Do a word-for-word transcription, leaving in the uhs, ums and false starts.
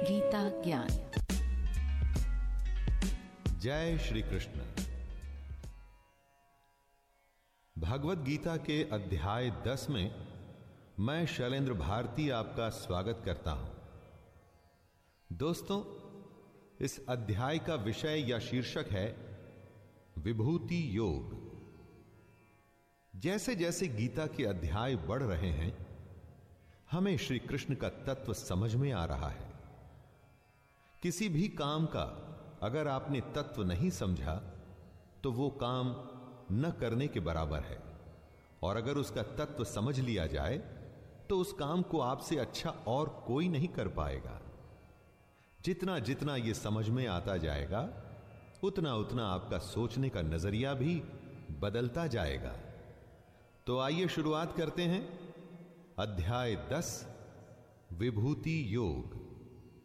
गीता ज्ञान। जय श्री कृष्ण। भगवत गीता के अध्याय दस में मैं शैलेंद्र भारती आपका स्वागत करता हूं। दोस्तों, इस अध्याय का विषय या शीर्षक है विभूति योग। जैसे जैसे गीता के अध्याय बढ़ रहे हैं, हमें श्री कृष्ण का तत्व समझ में आ रहा है। किसी भी काम का अगर आपने तत्व नहीं समझा तो वो काम न करने के बराबर है, और अगर उसका तत्व समझ लिया जाए तो उस काम को आपसे अच्छा और कोई नहीं कर पाएगा। जितना जितना यह समझ में आता जाएगा, उतना उतना आपका सोचने का नजरिया भी बदलता जाएगा। तो आइए शुरुआत करते हैं। अध्याय दस, विभूति योग।